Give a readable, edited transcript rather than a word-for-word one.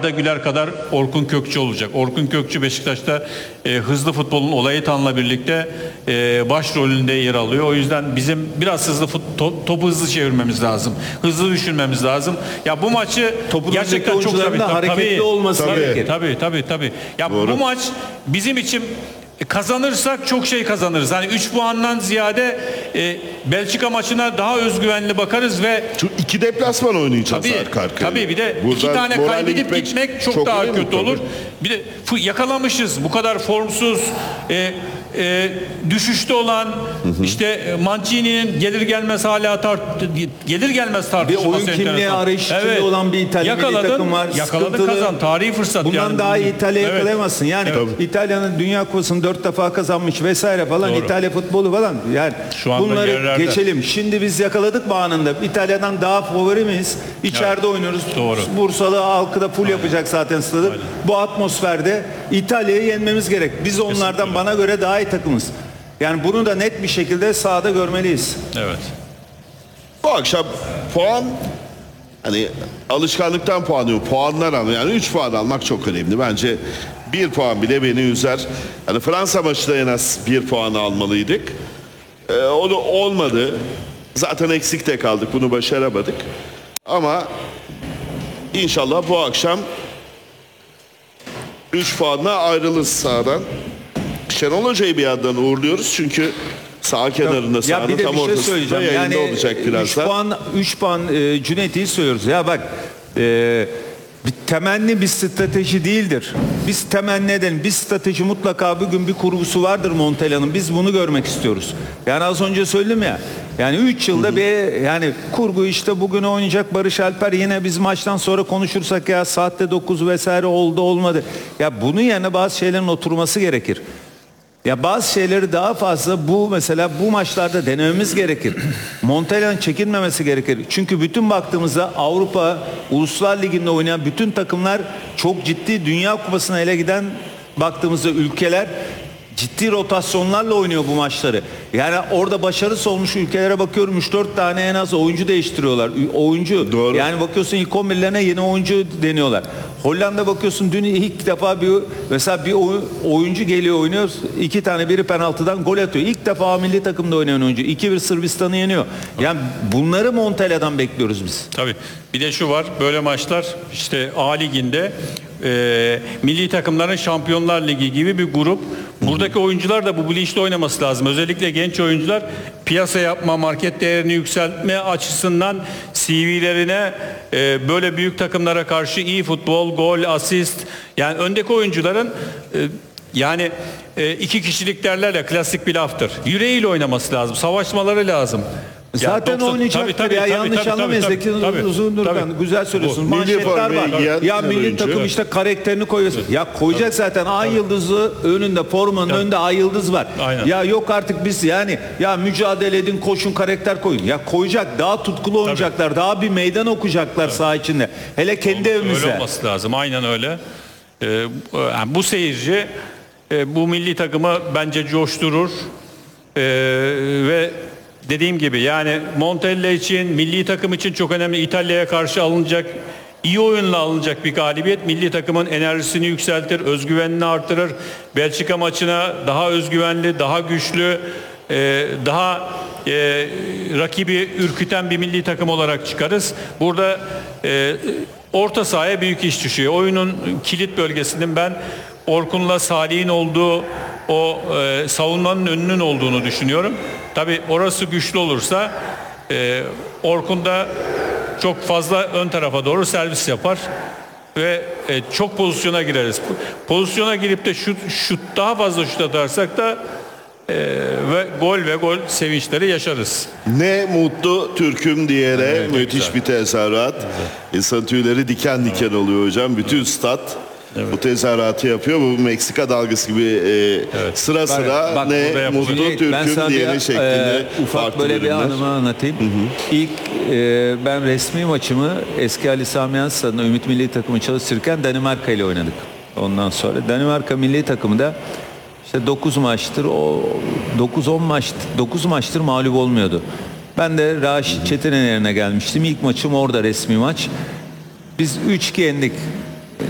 Arda Güler kadar Orkun Kökçü olacak. Orkun Kökçü Beşiktaş'ta hızlı futbolun olayı Tan'la birlikte başrolünde yer alıyor. O yüzden bizim biraz hızlı topu hızlı çevirmemiz lazım. Hızlı düşünmemiz lazım. Ya bu maçı Topun gerçekten çok hareketli olması gerekir. Tabii. Ya bu maç bizim için kazanırsak çok şey kazanırız. Hani 3 puandan ziyade Belçika maçına daha özgüvenli bakarız ve iki deplasman oynayacağız arka arkaya. Tabii bir de iki tane kaybedip gitmek çok daha kötü olur. Bir de yakalamışız bu kadar formsuz, düşüşte olan, işte Mancini'nin gelir gelmez tartışması. Bir oyun kimliği arayışı içinde olan bir İtalya milli takım var. Yakaladın kazan. Tarihi fırsat. Bundan yani. daha iyi İtalya yakalayamazsın. Yani İtalya'nın Dünya Kupası'nı 4 defa kazanmış vesaire falan. Doğru. İtalya futbolu falan. Yani bunları gerilerde. geçelim. Şimdi biz yakaladık mı anında? İtalya'dan daha favori miyiz? İçeride oynuyoruz. Doğru. Bursalı halkı da full yapacak zaten stadı. Bu atmosferde İtalya'yı yenmemiz gerek. Biz onlardan bana göre daha iyi takımız. Yani bunu da net bir şekilde sahada görmeliyiz. Evet. Bu akşam puan, hani alışkanlıktan puan yok. Puanlar almak, yani 3 puan almak çok önemli. Bence 1 puan bile beni üzer. Hani Fransa maçında en az 1 puan almalıydık. O da olmadı. Zaten eksik de kaldık. Bunu başaramadık. Ama inşallah bu akşam 3 puanla ayrılırız sahadan. Şenol Hoca'yı bir yandan uğurluyoruz çünkü sağ kenarında, sahanın tam ortasında yayında olacak birazdan. 3 puan Cüneyt'i söylüyoruz. Ya bak bir temenni bir strateji değildir. Biz temenni edelim. Bir strateji mutlaka bugün bir kurgusu vardır Montella'nın. Biz bunu görmek istiyoruz. Yani az önce söyledim ya. Yani 3 yılda bir yani kurgu işte bugün oynayacak Barış Alper, yine biz maçtan sonra konuşursak ya saatte 9 vesaire oldu olmadı. Ya bunun yerine bazı şeylerin oturması gerekir. Ya bazı şeyleri daha fazla mesela bu maçlarda denememiz gerekir. Montella'nın çekinmemesi gerekir. Çünkü bütün baktığımızda Avrupa Uluslar Ligi'nde oynayan bütün takımlar çok ciddi Dünya Kupası'na ele giden baktığımızda ülkeler ciddi rotasyonlarla oynuyor bu maçları. Yani orada başarısı olmuş ülkelere bakıyorum 3-4 tane en az oyuncu değiştiriyorlar. Oyuncu. Doğru. Yani bakıyorsun ilk 11'lerine yeni oyuncu deniyorlar. Hollanda bakıyorsun dün ilk defa mesela bir oyuncu geliyor oynuyor. 2 tane biri penaltıdan gol atıyor. İlk defa milli takımda oynayan oyuncu. 2-1 Sırbistan'ı yeniyor. Yani bunları Montella'dan bekliyoruz biz. Tabii. Bir de şu var. Böyle maçlar işte A Ligi'nde milli takımların Şampiyonlar Ligi gibi bir grup. Buradaki oyuncular da bu bilinçli oynaması lazım. Özellikle genç oyuncular piyasa yapma, market değerini yükseltme açısından CV'lerine böyle büyük takımlara karşı iyi futbol, gol, asist, yani öndeki oyuncuların yani 2 kişilik derler ya, klasik bir laftır. Yüreğiyle oynaması lazım, savaşmaları lazım. Zaten oynayacaktır ya, yanlış anlamayın. Zeki Uzundurkan güzel söylüyorsun. Manşetler var. Ya milli takım işte karakterini koyuyorsun. Ya koyacak zaten ay yıldızı önünde, formanın önünde ay yıldız var. Aynen. Ya yok artık biz yani ya mücadele edin, koşun, karakter koyun. Ya koyacak, daha tutkulu oynayacaklar, daha bir meydan okuyacaklar saha içinde. Hele kendi evimizde. Öyle olması lazım, aynen öyle. Yani bu seyirci bu milli takımı bence coşturur ve dediğim gibi yani Montella için, milli takım için çok önemli. İtalya'ya karşı alınacak, iyi oyunla alınacak bir galibiyet milli takımın enerjisini yükseltir, özgüvenini artırır. Belçika maçına daha özgüvenli, daha güçlü, daha rakibi ürküten bir milli takım olarak çıkarız. Burada orta sahaya büyük iş düşüyor. Oyunun kilit bölgesinin ben Orkun'la Salih'in olduğu o savunmanın önünün olduğunu düşünüyorum. Tabii orası güçlü olursa Orkun da çok fazla ön tarafa doğru servis yapar ve çok pozisyona gireriz. Pozisyona girip de şut daha fazla şut atarsak da ve gol sevinçleri yaşarız. Ne mutlu Türk'üm diyere müthiş bir tezahürat. İnsan tüyleri diken diken oluyor hocam. Bütün stat bu tezahüratı yapıyor. Bu Meksika dalgası gibi sıra sıra bak, ne mutlu Türk'üm diyene şeklinde ufak böyle bir anımı anlatayım. İlk ben resmi maçımı eski Ali Sami Yen Stadı'nda Ümit Milli Takımı çalışırken Danimarka ile oynadık. Ondan sonra Danimarka Milli Takımı'da işte 9 maçtır 9 maçtır mağlup olmuyordu. Ben de Raşit Çetiner'in yerine gelmiştim. İlk maçım orada, resmi maç. Biz 3-2 yendik.